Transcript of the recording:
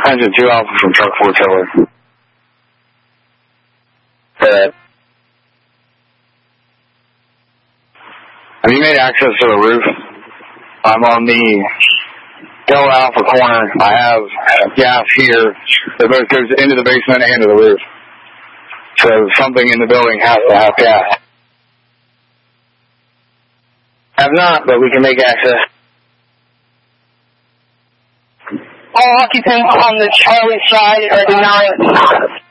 Engine 2 Alpha from truck 4 Taylor. Have you made access to the roof? I'm on the Delta Alpha corner. I have gas here that both goes into the basement and to the roof. So something in the building has to have gas. Have not, but we can make access. All occupants on the Charlie side are denied.